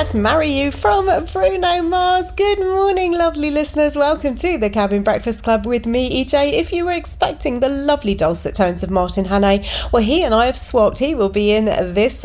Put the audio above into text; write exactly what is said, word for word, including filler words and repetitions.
That's Marry You from Bruno Mars. Good morning, lovely listeners. Welcome to the Cabin Breakfast Club with me, E J. If you were expecting the lovely dulcet tones of Martin Hannay, well, he and I have swapped. He will be in this